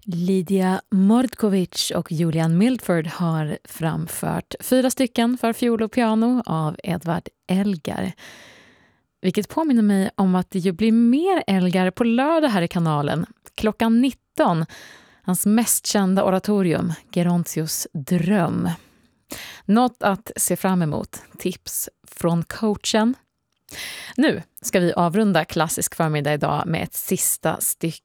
Lydia Mordkovich och Julian Milford har framfört 4 stycken för fiol och piano av Edvard Elgar. Vilket påminner mig om att det ju blir mer Elgar på lördag här i kanalen, klockan 19. Hans mest kända oratorium, Gerontius dröm. Något att se fram emot, tips från coachen. Nu ska vi avrunda klassisk förmiddag idag med ett sista stycke